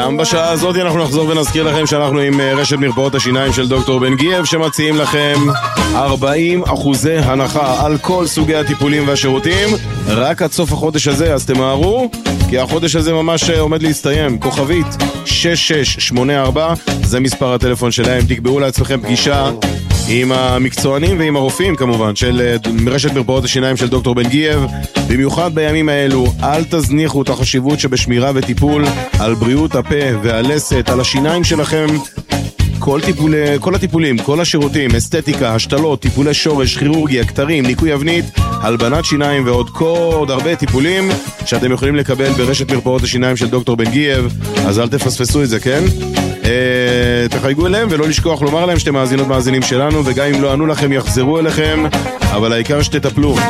גם בשעה הזאת אנחנו נחזור ונזכיר לכם שאנחנו עם רשת מרפאות השיניים של דוקטור בן גייב, שמציעים לכם 40% הנחה על כל סוגי הטיפולים והשירותים רק עד סוף החודש הזה, אז תמהרו, כי החודש הזה ממש עומד להסתיים. כוכבית 6684 זה מספר הטלפון שלהם. תקבעו לעצמכם פגישה עם המקצוענים ועם הרופאים כמובן של רשת מרפאות השיניים של דוקטור בן גייב. במיוחד בימים האלו אל תזניחו את החשיבות שבשמירה וטיפול על בריאות הפה והלסת, על השיניים שלכם. כל הטיפולים, כל השירותים, אסתטיקה, השתלות, טיפולי שורש, כירורגיה, כתרים, ניקוי אבנית, הלבנת שיניים ועוד הרבה טיפולים שאתם יכולים לקבל ברשת מרפאות השיניים של דוקטור בן גייב. אז אל תפספסו את זה, כן? תחייגו אליהם ולא לשכוח לומר להם שאתם מאזינות מאזינים שלנו, וגם אם לא ענו לכם יחזרו אליכם, אבל העיקר שתטפלו.